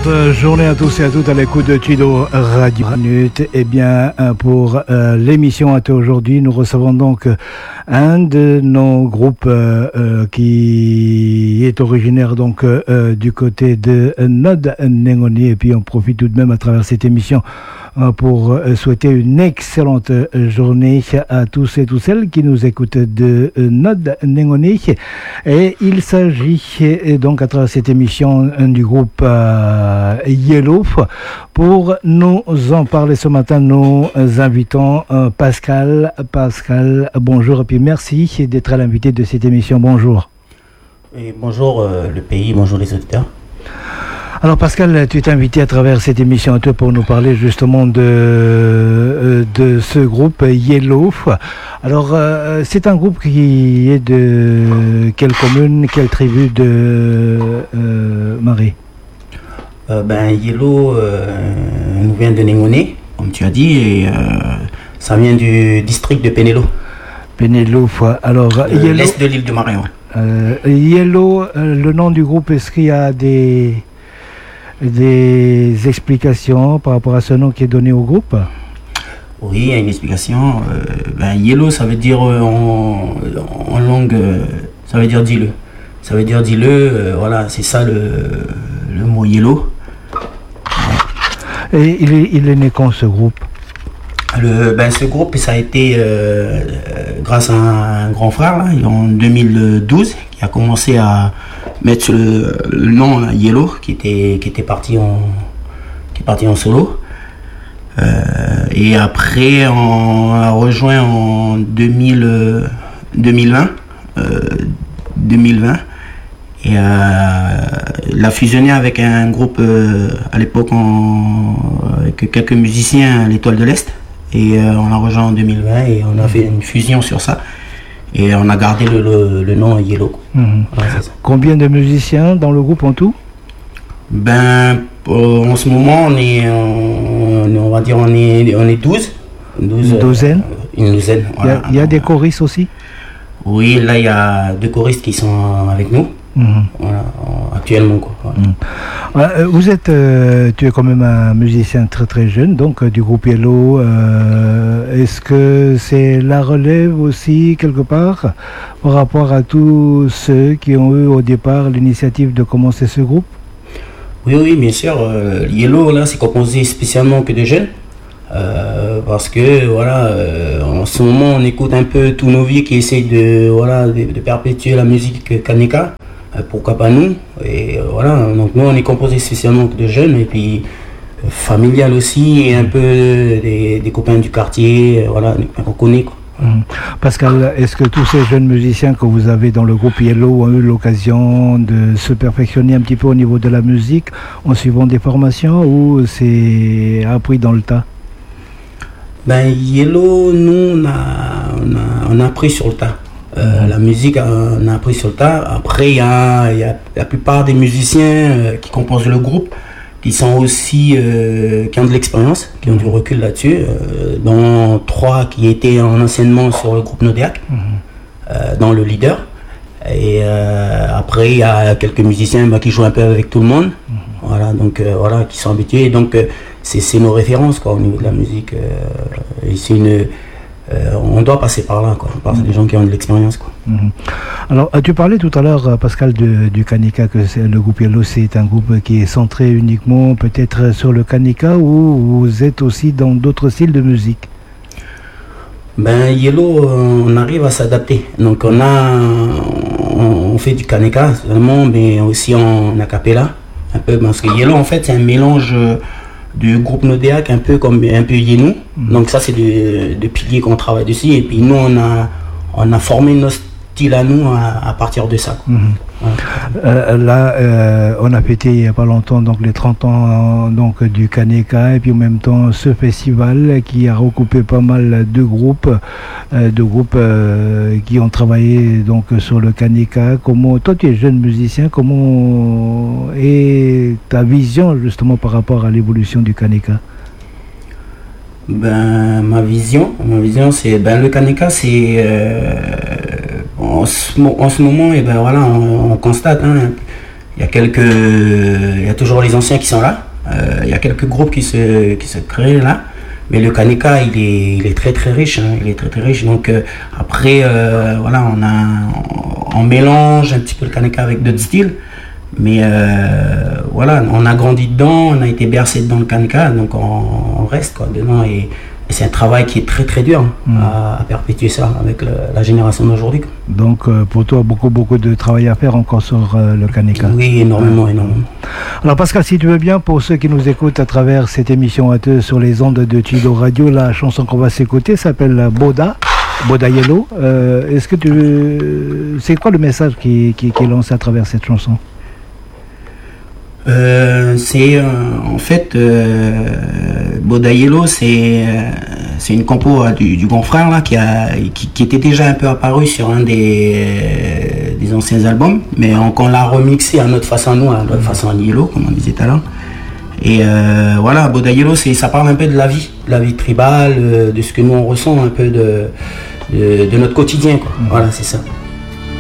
excellente journée à tous et à toutes à l'écoute de Chido Radio Minute. Eh bien, pour l'émission aujourd'hui, nous recevons donc un de nos groupes qui est originaire donc du côté de Nod Nengoni. Et puis on profite tout de même à travers cette émission pour souhaiter une excellente journée à tous et toutes celles qui nous écoutent de Nod Nengoni. Et il s'agit donc à travers cette émission du groupe Yellow. Pour nous en parler ce matin, nous invitons Pascal. Pascal, bonjour et puis merci d'être à l'invité de cette émission. Bonjour. Et bonjour le pays, bonjour les auditeurs. Alors Pascal, tu es invité à travers cette émission pour nous parler justement de ce groupe Yellow. Alors c'est un groupe qui est de quelle commune, quelle tribu de Marie? Yellow nous vient de Nengoni, comme tu as dit, et ça vient du district de Penelo. Penelo, alors l'est de l'île de Marion. Yellow, le nom du groupe, est-ce qu'il y a des explications par rapport à ce nom qui est donné au groupe? Oui, il y a une explication. Yellow, ça veut dire en langue, ça veut dire dis-le. Ça veut dire dis-le, voilà, c'est ça le mot Yellow. Et il est né quand ce groupe? Ce groupe, ça a été grâce à un grand frère là, en 2012 qui a commencé à mettre le nom Yellow qui était parti en solo. Et après on a rejoint en 2020 et il a fusionné avec un groupe à l'époque avec quelques musiciens à l'Étoile de l'Est. Et on a rejoint en 2020 et on a fait une fusion sur ça. Et on a gardé le nom Yellow. Voilà, combien de musiciens dans le groupe en tout? En ce moment, on est 12. Une douzaine? Une douzaine, voilà. Il y a des choristes aussi? Oui, là il y a 2 choristes qui sont avec nous. Voilà, actuellement quoi. Voilà. Tu es quand même un musicien très très jeune, donc du groupe Yellow. Est-ce que c'est la relève aussi quelque part par rapport à tous ceux qui ont eu au départ l'initiative de commencer ce groupe? Oui, bien sûr. Yellow là c'est composé spécialement que de jeunes. Parce que voilà, en ce moment on écoute un peu tous nos vies qui essayent de perpétuer la musique Kaneka. Pourquoi pas nous? Et voilà, donc nous on est composé spécialement de jeunes et puis familial aussi et un peu des copains du quartier, voilà, qu'on connaît quoi. Pascal, est-ce que tous ces jeunes musiciens que vous avez dans le groupe Yellow ont eu l'occasion de se perfectionner un petit peu au niveau de la musique en suivant des formations ou c'est appris dans le tas? Yellow, nous on a appris sur le tas. La musique, on a appris sur le tas. Après, il y a la plupart des musiciens qui composent le groupe qui sont aussi qui ont de l'expérience, qui ont du recul là-dessus, dont 3 qui étaient en enseignement sur le groupe Nodéac, dans le leader. Et après, il y a quelques musiciens qui jouent un peu avec tout le monde, voilà, donc voilà, qui sont habitués. Donc c'est nos références quoi, au niveau de la musique. Et c'est on doit passer par là, quoi, par des gens qui ont de l'expérience, quoi. Alors, tu parlais tout à l'heure, Pascal, du Kaneka, que le groupe Yellow, c'est un groupe qui est centré uniquement peut-être sur le Kaneka ou vous êtes aussi dans d'autres styles de musique? Yellow, on arrive à s'adapter. Donc, on fait du Kaneka, seulement, mais aussi en a cappella, un peu, parce que Yellow, en fait, c'est un mélange du groupe Nodéac, un peu Yenou. Donc ça c'est des piliers qu'on travaille dessus et puis nous on a formé nos styles à nous à partir de ça. Là on a fêté il n'y a pas longtemps donc les 30 ans donc du Kaneka et puis en même temps ce festival qui a recoupé pas mal de groupes qui ont travaillé donc sur le Kaneka. Comment toi tu es jeune musicien, comment est ta vision justement par rapport à l'évolution du Kaneka? Ma vision c'est le Kaneka c'est en ce moment et voilà on constate Il y a toujours les anciens qui sont là. Il y a quelques groupes qui se créent là. Mais le Kaneka, il est très très riche. Hein, il est très très riche. Donc après, voilà, on mélange un petit peu le Kaneka avec d'autres styles. Mais voilà, on a grandi dedans, on a été bercé dedans le Kaneka, donc on reste quoi, dedans. Et c'est un travail qui est très très dur à perpétuer ça avec la génération d'aujourd'hui. Donc pour toi, beaucoup de travail à faire encore sur le Kaneka. Oui, énormément. Alors Pascal, si tu veux bien, pour ceux qui nous écoutent à travers cette émission sur les ondes de Tchido Radio, la chanson qu'on va s'écouter s'appelle Boda Yellow. Est-ce que c'est quoi le message qui est lancé à travers cette chanson? C'est en fait Boda Yellow, c'est une compo du grand frère là qui était déjà un peu apparu sur un des anciens albums, mais on l'a remixé à notre façon nous, à notre façon Yellow comme on disait tout à l'heure. Et voilà, Boda Yellow, ça parle un peu de la vie tribale, de ce que nous on ressent un peu de notre quotidien quoi. Voilà, c'est ça.